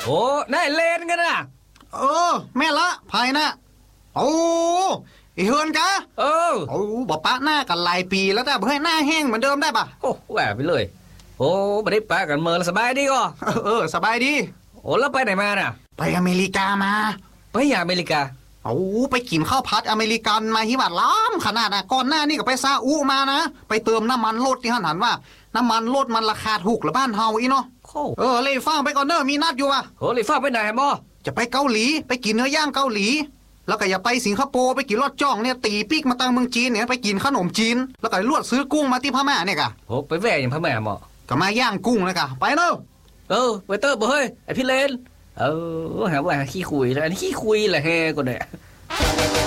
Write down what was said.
โอ้นายเลนกันนะแม่ละภายนะโอ้ไอเฮินกะโอ้บ่ปะหน้ากันหลายปีแล้วแต่เพื่อให้หน้าแห้งเหมือนเดิมได้ปะโอ้แหวไปเลยโอ้ไม่ได้ปะกันเมื่อสบายดีก็สบายดีโอ้แล้วไปไหนมาน่ะไปอเมริกามาไปอเมริกาโอ้ไปกินข้าวผัดอเมริกันมาฮิบัดล้ำขนาดน่ะก่อนหน้านี่ก็ไปซาอุมานะไปเติมน้ำมันรถที่หันว่าน้ำมันรถมันราคาถูกหรือบ้านเฮาอีเนาะเลยฟังไปก่อนเนอะมีนัดอยู่ว่ะเลยฟังไปไหนมอจะไปเกาหลีไปกินเนื้อย่างเกาหลีแล้วก็อย่าไปสิงคโปร์ไปกินรอดจ้องเนี่ยตีปีกมาตังเมืองจีนเนี่ยไปกินขนมจีนแล้วก็ลวดซื้อกุ้งมาที่พม่าเนี่ยกะไปแหวอย่างพม่าหมอก็มาย่างกุ้งเลยกะไปเนอะเวเตอร์บ่เฮ้ยไอพี่เลนหาว่าขี้คุยแล้วอันนี้ขี้คุยแหละแฮก่อนเนี่ย